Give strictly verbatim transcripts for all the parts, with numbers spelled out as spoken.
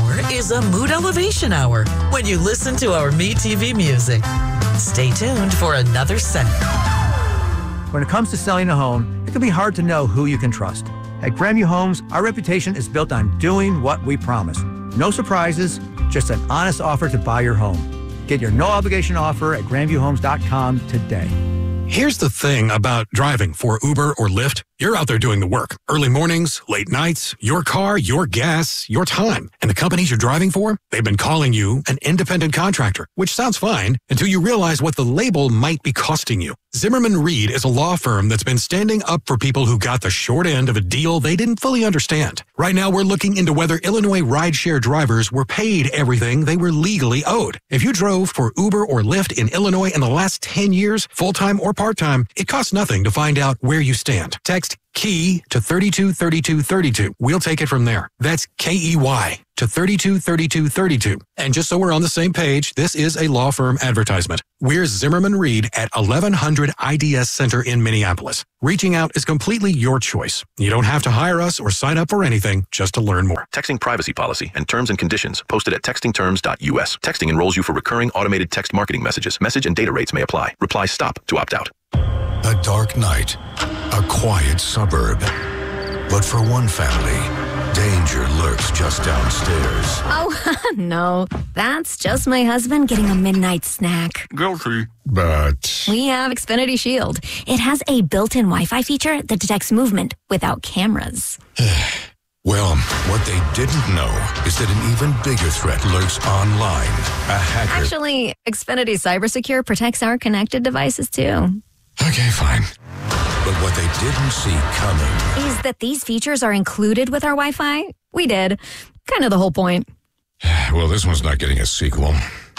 hour is a mood elevation hour when you listen to our MeTV music. Stay tuned for another segment. When it comes to selling a home, it can be hard to know who you can trust. At Grandview Homes, our reputation is built on doing what we promise. No surprises, just an honest offer to buy your home. Get your no-obligation offer at grandview homes dot com today. Here's the thing about driving for Uber or Lyft. You're out there doing the work. Early mornings, late nights, your car, your gas, your time. And the companies you're driving for, they've been calling you an independent contractor, which sounds fine until you realize what the label might be costing you. Zimmerman Reed is a law firm that's been standing up for people who got the short end of a deal they didn't fully understand. Right now, we're looking into whether Illinois rideshare drivers were paid everything they were legally owed. If you drove for Uber or Lyft in Illinois in the last ten years, full-time or part-time, it costs nothing to find out where you stand. Text KEY to thirty-two thirty-two thirty-two. We'll take it from there. That's K E Y to thirty-two thirty-two thirty-two. And just so we're on the same page, this is a law firm advertisement. We're Zimmerman Reed at eleven hundred I D S Center in Minneapolis. Reaching out is completely your choice. You don't have to hire us or sign up for anything just to learn more. Texting privacy policy and terms and conditions posted at texting terms dot U S. Texting enrolls you for recurring automated text marketing messages. Message and data rates may apply. Reply STOP to opt out. A dark night, a quiet suburb. But for one family, danger lurks just downstairs. Oh, no. That's just my husband getting a midnight snack. Guilty. But We have Xfinity Shield. It has a built-in Wi-Fi feature that detects movement without cameras. well, what they didn't know is that an even bigger threat lurks online. A hacker. Actually, Xfinity CyberSecure protects our connected devices, too. Okay, fine. But what they didn't see coming is that these features are included with our Wi-Fi. We did. Kind of the whole point. Well, this one's not getting a sequel.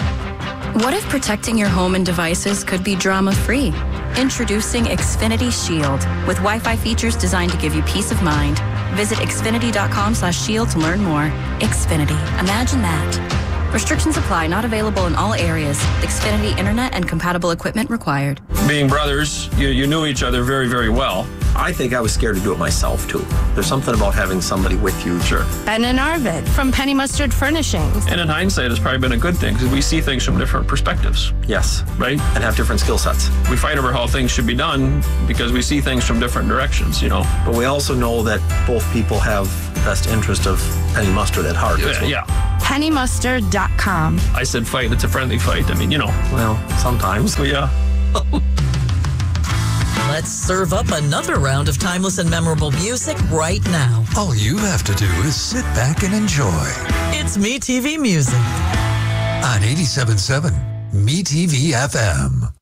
What if protecting your home and devices could be drama-free? Introducing Xfinity Shield with Wi-Fi features designed to give you peace of mind. Visit xfinity dot com slash shield to learn more. Xfinity. Imagine that. Restrictions apply. Not available in all areas. Xfinity Internet and compatible equipment required. Being brothers, you, you knew each other very, very well. I think I was scared to do it myself, too. There's something about having somebody with you. Sure. Ben and Arvid from Penny Mustard Furnishings. And in hindsight, it's probably been a good thing because we see things from different perspectives. Yes. Right? And have different skill sets. We fight over how things should be done because we see things from different directions, you know. But we also know that both people have the best interest of Penny Mustard at heart. Yeah. yeah. penny mustard dot com. I said fight. It's a friendly fight. I mean, you know. Well, sometimes. Well, yeah. Let's serve up another round of timeless and memorable music right now. All you have to do is sit back and enjoy. It's MeTV Music On eighty-seven point seven MeTV F M.